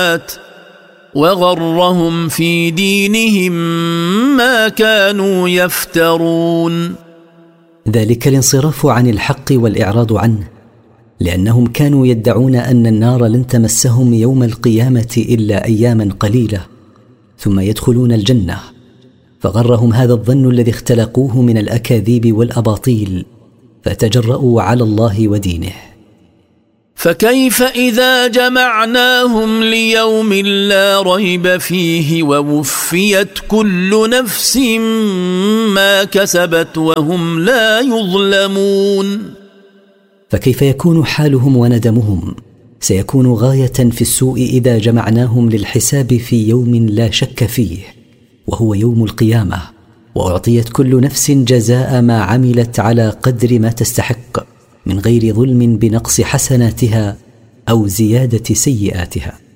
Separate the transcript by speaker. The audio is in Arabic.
Speaker 1: وغرهم في دينهم ما كانوا يفترون.
Speaker 2: ذلك الانصراف عن الحق والإعراض عنه، لأنهم كانوا يدعون أن النار لن تمسهم يوم القيامة إلا أياما قليلة ثم يدخلون الجنة، فغرهم هذا الظن الذي اختلقوه من الأكاذيب والأباطيل، فتجرؤوا على الله ودينه.
Speaker 1: فكيف إذا جمعناهم ليوم لا ريب فيه ووفيت كل نفس ما كسبت وهم لا يظلمون.
Speaker 2: فكيف يكون حالهم وندمهم؟ سيكون غاية في السوء إذا جمعناهم للحساب في يوم لا شك فيه، وهو يوم القيامة، وأعطيت كل نفس جزاء ما عملت على قدر ما تستحق من غير ظلم بنقص حسناتها أو زيادة سيئاتها.